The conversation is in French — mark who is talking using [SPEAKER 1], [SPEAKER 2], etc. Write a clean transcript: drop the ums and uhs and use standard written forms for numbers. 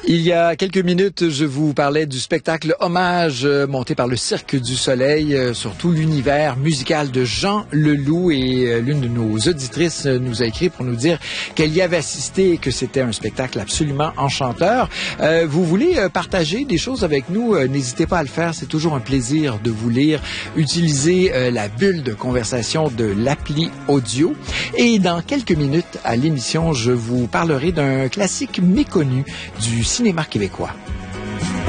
[SPEAKER 1] Il y a quelques minutes, je vous parlais du spectacle Hommage monté par le Cirque du Soleil sur tout l'univers musical de Jean Leloup, et l'une de nos auditrices nous a écrit pour nous dire qu'elle y avait assisté et que c'était un spectacle absolument enchanteur. Vous voulez partager des choses avec nous? N'hésitez pas à le faire, c'est toujours un plaisir de vous lire. Utilisez la bulle de conversation de l'appli audio. Et dans quelques minutes à l'émission, je vous parlerai d'un classique méconnu du cinéma québécois.